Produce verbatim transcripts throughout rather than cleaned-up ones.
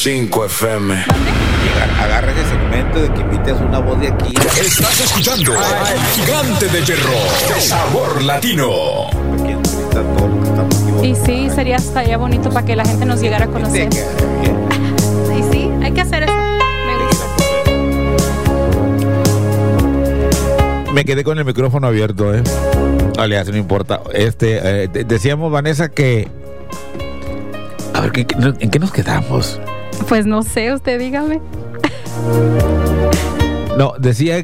cinco F M. Agarra ese segmento de que invites una voz de aquí. Estás escuchando al gigante de hierro de Sabor Latino. Aquí entrevista a todos los que estamos aquí. Y sí, sería estaría bonito para que la gente nos llegara a conocer. Y sí, hay que hacer eso. Me gusta. Me quedé con el micrófono abierto, ¿eh? No le hace, no importa. Este, eh, de- decíamos, Vanessa, que... A ver, ¿qué- qué- ¿en qué nos quedamos? Pues no sé, usted dígame. No, decía...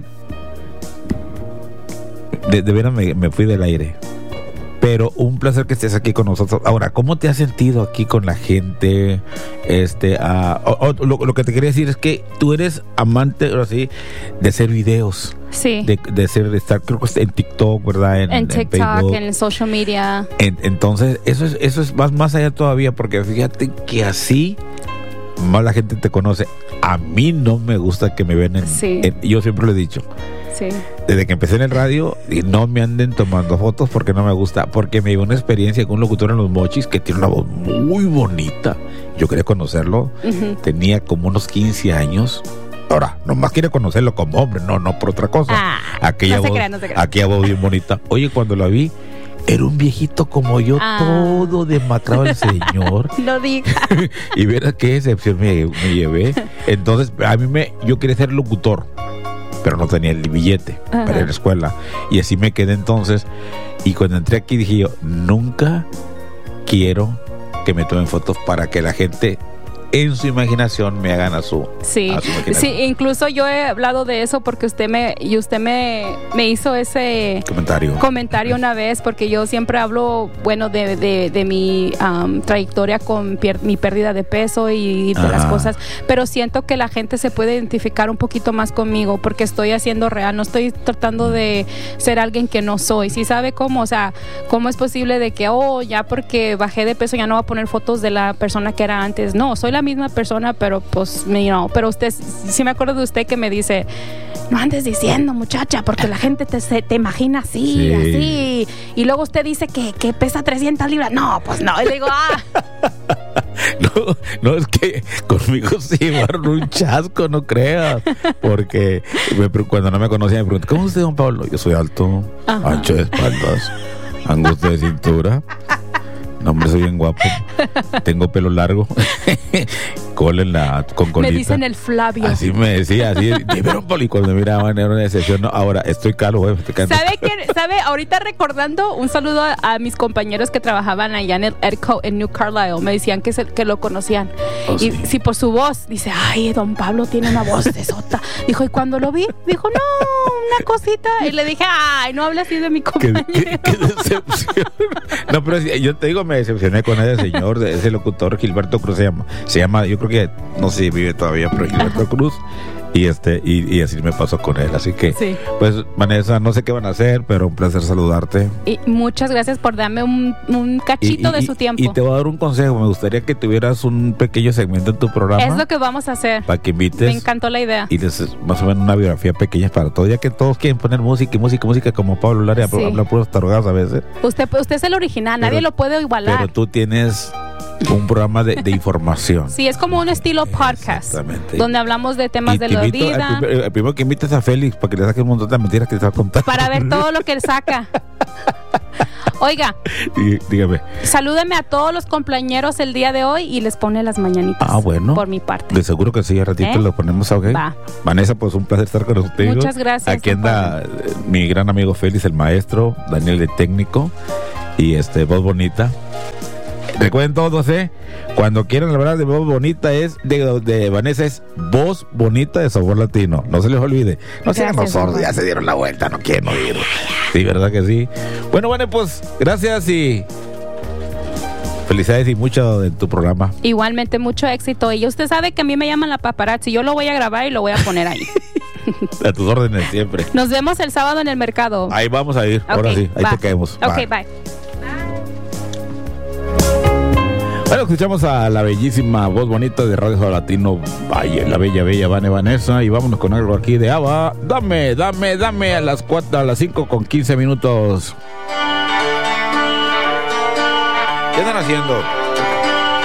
De, de veras me, me fui del aire. Pero un placer que estés aquí con nosotros. Ahora, ¿cómo te has sentido aquí con la gente? Este, ah, o- o- lo, lo que te quería decir es que tú eres amante, o así, de hacer videos. Sí. De, de hacer, de estar, creo que en TikTok, ¿verdad? En, en en TikTok, Facebook. en social media. En- entonces, eso es, eso es más, más allá todavía, porque fíjate que así más la gente te conoce. A mí no me gusta que me ven en, Sí. en- yo siempre lo he dicho, Sí. desde que empecé en el radio, y no me anden tomando fotos porque no me gusta, porque me dio una experiencia con un locutor en Los Mochis que tiene una voz muy bonita. Yo quería conocerlo, Ujú. tenía como unos quince años. Ahora, nomás quiere conocerlo como hombre, no, no por otra cosa. Ah, aquella no se voz, crea, no se crea. aquella voz bien bonita. Oye, cuando la vi, era un viejito como yo, Ah. todo demacrado el señor. No diga. Y verás qué decepción me, me llevé. Entonces, a mí me, yo quería ser locutor, pero no tenía el billete Ajá. para ir a la escuela. Y así me quedé entonces. Y cuando entré aquí dije yo, nunca quiero que me tomen fotos para que la gente en su imaginación me hagan a su, Sí, a su imaginación. sí, incluso yo he hablado de eso porque usted me y usted me, me hizo ese comentario. comentario una vez, porque yo siempre hablo, bueno, de, de, de mi um, trayectoria con pier- mi pérdida de peso y de Ajá. las cosas, pero siento que la gente se puede identificar un poquito más conmigo porque estoy haciendo real, no estoy tratando de ser alguien que no soy. ¿Sí sabe cómo? O sea, ¿cómo es posible de que, oh, ya porque bajé de peso ya no voy a poner fotos de la persona que era antes? No, soy la misma persona, pero pues, you know, pero usted, sí me acuerdo de usted que me dice, no andes diciendo, muchacha, porque la gente te, se, te imagina así, Sí. así. Y luego usted dice que, que pesa trescientas libras. No, pues no. Y le digo, ah, No, no, es que conmigo se llevaron un chasco, no creas. Porque me pre- cuando no me conocían me preguntan, ¿cómo es usted, don Pablo? Yo soy alto, Ajá. ancho de espaldas, angosto de cintura. No, hombre, soy bien guapo. Tengo pelo largo. Cola en la, con colita. me dicen el Flavio. Así me decía, así. Dime, Pablo, y cuando me miraban era una decepción. No, ahora estoy caro, güey. estoy caro. ¿Sabe qué? ¿Sabe? Ahorita recordando un saludo a, a mis compañeros que trabajaban allá en el Edco en New Carlisle. Me decían que, se, que lo conocían. Oh, y sí. sí, por su voz. Dice, ay, don Pablo tiene una voz de sota. Dijo, y cuando lo vi, dijo, no, una cosita. Y le dije, ay, no hable así de mi Qué, compañero. qué- qué decepción. No, pero sí, yo te digo, me decepcioné con ese señor, de ese locutor, Gilberto Cruz se llama. Se llama, yo creo que, no sé si vive todavía, pero Gilberto Cruz. Y este, y, y así me pasó con él. Así que, Sí. pues, Vanessa, no sé qué van a hacer, pero un placer saludarte. Y muchas gracias por darme un, un Y, cachito y- de y- su tiempo. y te voy a dar un consejo. Me gustaría que tuvieras un pequeño segmento en tu programa. Es lo que vamos a hacer. Para que invites. Me encantó la idea. Y les, más o menos una biografía pequeña para todo, ya que todos quieren poner música y música y música como Pablo Lara, Sí. habla puros tarugadas a veces. Usted, usted es el original, Pero- nadie lo puede igualar. Pero tú tienes un programa de, de información. Sí, es como un estilo podcast. Exactamente. Donde hablamos de temas Y de te la invito al vida. primer- el primero que invites a Félix para que le saque un montón de mentiras que te va a contar. Para ver todo lo que él saca. Oiga, Y- dígame. salúdeme a todos los compañeros el día de hoy y les pone las mañanitas. Ah, bueno. Por mi parte. De seguro que sí, a ratito ¿Eh? lo ponemos, ¿ok? Va. Vanessa, pues un placer estar con ustedes. Muchas gracias, Aquí don anda eh, mi gran amigo Félix, el maestro, Daniel de técnico y este voz bonita. Recuerden todos, ¿eh? Cuando quieran hablar de voz bonita es de, de Vanessa es voz bonita de Sabor Latino. No se les olvide. No sean los Gracias, sordos, don ya se dieron la vuelta, no quieren oír. Sí, ¿verdad que sí? Bueno, bueno, pues gracias y felicidades y mucho en tu programa. Igualmente, mucho éxito. Y usted sabe que a mí me llaman la paparazzi. Yo lo voy a grabar y lo voy a poner ahí. A tus órdenes siempre. Nos vemos el sábado en el mercado. Ahí vamos a ir. Ok, Ahora sí, ahí va. te caemos. Ok, Va. bye. Bueno, escuchamos a la bellísima voz bonita de Radio Sabor Latino, vaya, la bella, bella Vane Vanessa, y vámonos con algo aquí de Ava. Dame, dame, dame a las cuatro, a las cinco con quince minutos. ¿Qué están haciendo?